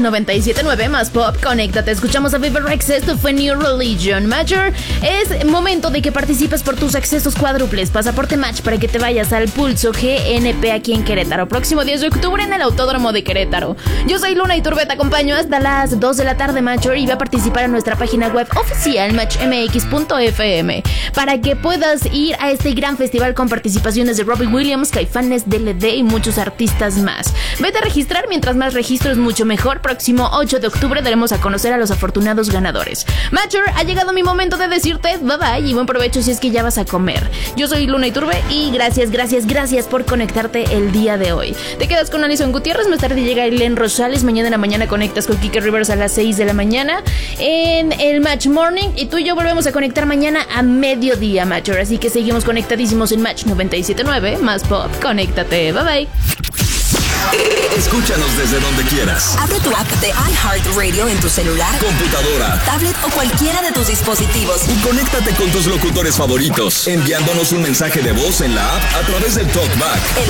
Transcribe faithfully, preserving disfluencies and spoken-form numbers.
noventa y siete punto nueve más pop. Conéctate, escuchamos a Viva Rex. Esto fue New Religion. Major, es momento de que participes por tus accesos cuádruples. Pasaporte Match para que te vayas al Pulso G N P aquí en Querétaro. Próximo diez de octubre en el Autódromo de Querétaro. Yo soy Luna Iturbe, te acompaño hasta las dos de la tarde, Major, y va a participar en nuestra página web oficial match m x punto f m para que puedas ir a este gran festival con participaciones de Robbie Williams, Caifanes, D L D y muchos artistas más. Vete a registrar, mientras más registros mucho mejor. Próximo ocho de octubre daremos a conocer a los afortunados ganadores. Major, ha llegado mi momento de decirte bye bye y buen provecho si es que ya vas a comer. Yo soy Luna Iturbe y gracias, gracias, gracias por conectarte el día de hoy. Te quedas con Alison Gutiérrez, más tarde llega Elen Rosales, mañana en la mañana conectas con Kike Rivers a las seis de la mañana en el Match Morning y tú y yo volvemos a conectar mañana a mediodía, Major, así que seguimos conectadísimos en Match noventa y siete punto nueve más pop. Conéctate, bye bye. Escúchanos desde donde quieras. Abre tu app de iHeartRadio en tu celular, computadora, tablet o cualquiera de tus dispositivos. Y conéctate con tus locutores favoritos, enviándonos un mensaje de voz en la app a través del TalkBack. El